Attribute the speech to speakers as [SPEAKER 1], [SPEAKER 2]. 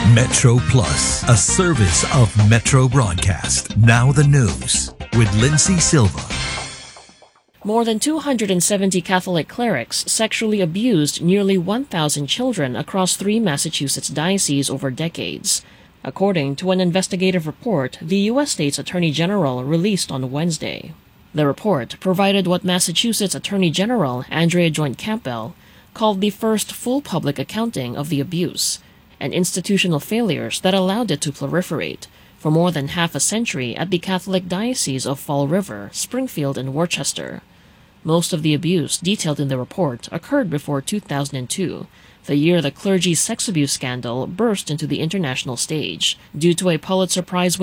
[SPEAKER 1] Metro Plus, a service of Metro Broadcast. Now the news with Lindsay Silva.
[SPEAKER 2] More than 270 Catholic clerics sexually abused nearly 1,000 children across 3 Massachusetts dioceses over decades, according to an investigative report the U.S. State's Attorney General released on Wednesday. The report provided what Massachusetts Attorney General Andrea Joint Campbell called the first full public accounting of the abuse and institutional failures that allowed it to proliferate for more than half a century at the Catholic Diocese of Fall River, Springfield, and Worcester. Most of the abuse detailed in the report occurred before 2002, the year the clergy's sex abuse scandal burst into the international stage due to a Pulitzer Prize winner